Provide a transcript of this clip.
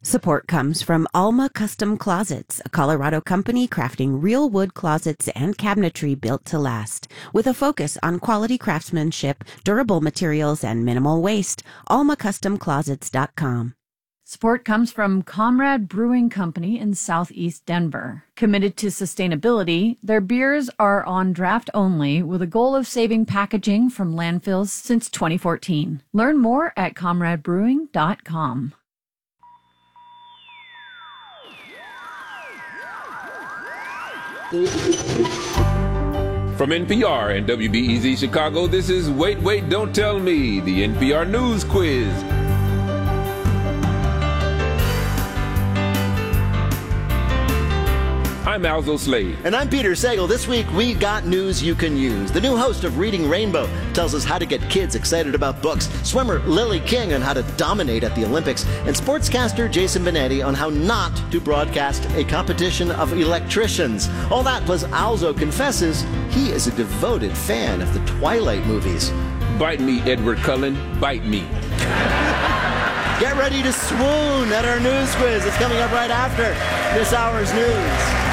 Support comes from Alma Custom Closets, a Colorado company crafting real wood closets and cabinetry built to last. With a focus on quality craftsmanship, durable materials, and minimal waste, almacustomclosets.com. Support comes from Comrade Brewing Company in Southeast Denver. Committed to sustainability, their beers are on draft only with a goal of saving packaging from landfills since 2014. Learn more at comradebrewing.com. From NPR and WBEZ Chicago, this is Wait, Wait, Don't Tell Me, the NPR News Quiz. I'm Alzo Slade. And I'm Peter Sagal. This week, we got news you can use. The new host of Reading Rainbow tells us how to get kids excited about books, swimmer Lily King on how to dominate at the Olympics, and sportscaster Jason Benetti on how not to broadcast a competition of electricians. All that plus Alzo confesses he is a devoted fan of the Twilight movies. Bite me, Edward Cullen, bite me. Get ready to swoon at our news quiz. It's coming up right after this hour's news.